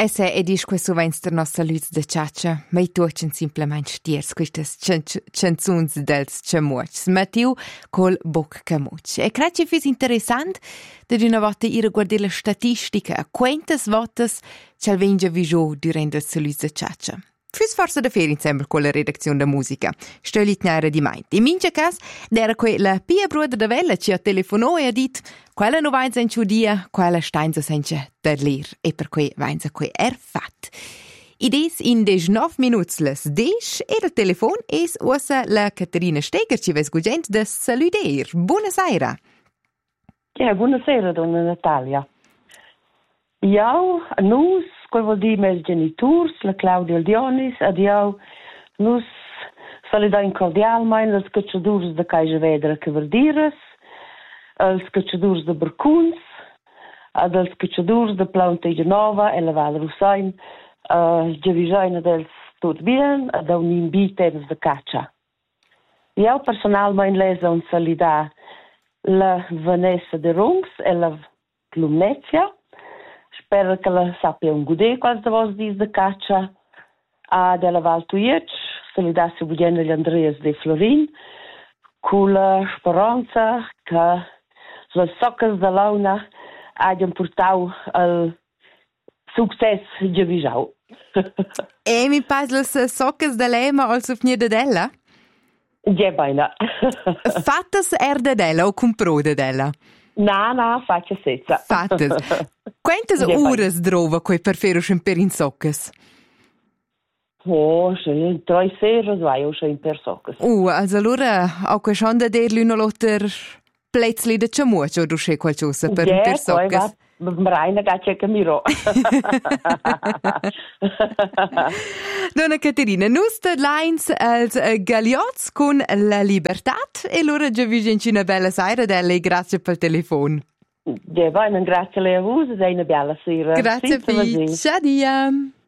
E se dici questo va in ster nostra luz de ciaccia, ma i tuocen simplement stiers quistes canzuns dels chamucs, Mattiu col boc camuc. E creci fis interessant de una volta ir a guardare la statistica a quantas votas c'al vengia viso durante la luz de ciaccia. Fis forse da fer insieme con la redazione da musica. Stölit nere di meint. In mince cas, era quella pia bruda da vella ci ha telefonò e ha dit quella no vainza in ciudia, quella steinza senza der lir, e per cui vainza quei fat. Ides in 19 minuts les 10 e il telefon es ossa la Caterina Steger ci ves gugent de saluder. Buonasera. Ja, buonasera, donna Natalia. Jau, nus, quel vuol dire mes genitors, la Claudia e il Dionis, ed jau, nus saludam cordialmein els cacciadurs de Caixa Vedra che verdires, els cacciadurs de Barcuns, ed els cacciadurs de Planteja Nova e la Val Russain, giavisaina dels tot bien, ed un invito de caccia. Jau personalmein lesa un saludar la Vanessa de Rungs e la Lumnezia. Spero che la sappia un gude quals da vos dis de caccia. A della Val Tuiec, saludassi bugen gli Andreas de Florin, con la speranza che le soccas de Launa hagien portau al success giavisau. E mi pas las soccas da lema al sufnir de della? Ja, beina. Fattas de della o compro de della? Na, faccia senza. Fattas. Quantas horas drova quei per fer per in soccas? Oh, sì, 3 sere vai o in per soccas. Also allora ho quei schon da derli una lotter pletzli de chamuc o du sche qualcosa per soccas. Mraina gaccia che miro. Donna Caterina, nus de lines als Galiots con la Libertat e loro già vigencina bella sera delle grazie per telefon. Ja, bene, grazie a lei a voi, è una bella sera. Grazie, Ciao dia.